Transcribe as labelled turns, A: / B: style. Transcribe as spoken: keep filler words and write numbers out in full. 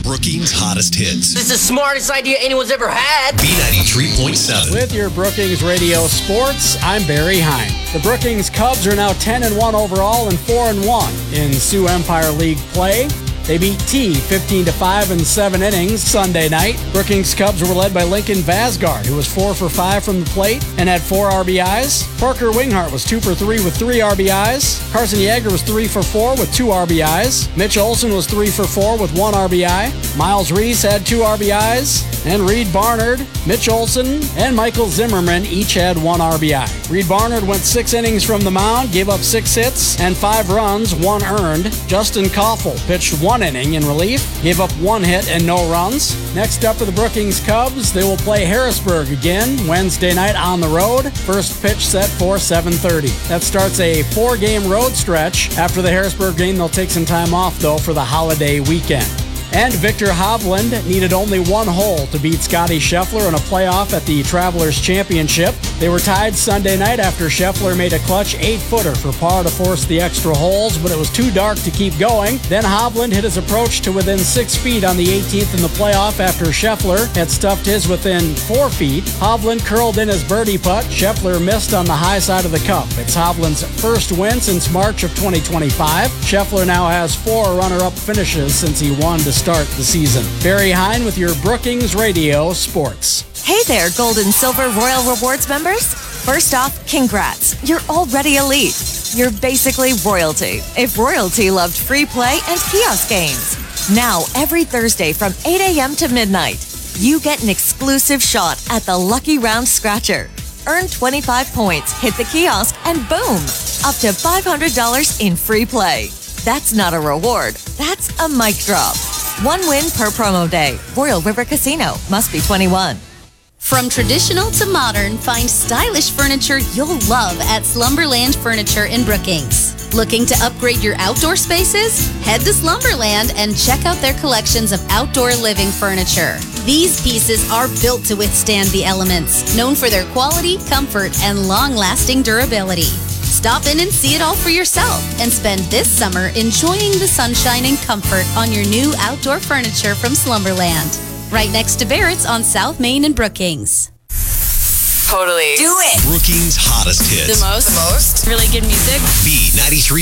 A: Brookings' hottest hits.
B: This is the smartest idea anyone's ever had.
A: B ninety-three point seven.
C: With your Brookings Radio Sports, I'm Barry Hine. The Brookings Cubs are now ten and one overall and four and one in Sioux Empire League play. They beat T fifteen to five in seven innings Sunday night. Brookings Cubs were led by Lincoln Vasgard, who was four for five from the plate and had four R B Is. Parker Winghart was two for three with three R B Is. Carson Yeager was three for four with two R B Is. Mitch Olson was three for four with one R B I. Miles Reese had two R B Is. And Reed Barnard, Mitch Olson, and Michael Zimmerman each had one R B I. Reed Barnard went six innings from the mound, gave up six hits and five runs, one earned. Justin Koffel pitched one inning in relief, gave up one hit and no runs. Next up for the Brookings Cubs, they will play Harrisburg again Wednesday night on the road. First pitch set for seven thirty. That starts a four-game road stretch. After the Harrisburg game, they'll take some time off, though, for the holiday weekend. And Victor Hovland needed only one hole to beat Scotty Scheffler in a playoff at the Travelers Championship. They were tied Sunday night after Scheffler made a clutch eight-footer for par to force the extra holes, but it was too dark to keep going. Then Hovland hit his approach to within six feet on the eighteenth in the playoff after Scheffler had stuffed his within four feet. Hovland curled in his birdie putt. Scheffler missed on the high side of the cup. It's Hovland's first win since March of twenty twenty-five. Scheffler now has four runner-up finishes since he won to start the season. Barry Hine with your Brookings Radio Sports.
D: Hey there, Gold and Silver Royal Rewards members. First off, congrats. You're already elite. You're basically royalty. If royalty loved free play and kiosk games. Now, every Thursday from eight a.m. to midnight, you get an exclusive shot at the Lucky Round Scratcher. Earn twenty-five points, hit the kiosk, and boom, up to five hundred dollars in free play. That's not a reward. That's a mic drop. One win per promo day. Royal River Casino. Must be twenty-one.
E: From traditional to modern, find stylish furniture you'll love at Slumberland Furniture in Brookings. Looking to upgrade your outdoor spaces? Head to Slumberland and check out their collections of outdoor living furniture. These pieces are built to withstand the elements, known for their quality, comfort, and long-lasting durability. Stop in and see it all for yourself and spend this summer enjoying the sunshine and comfort on your new outdoor furniture from Slumberland. Right next to Barrett's on South Main and Brookings.
F: Totally.
D: Do it.
A: Brookings' hottest hits.
F: The most. The most. Really good music.
A: B ninety-three.